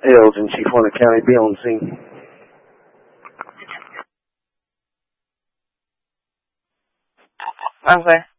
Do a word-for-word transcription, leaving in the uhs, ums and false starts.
Elgin, Chief Horner County, be on scene. I'm sorry.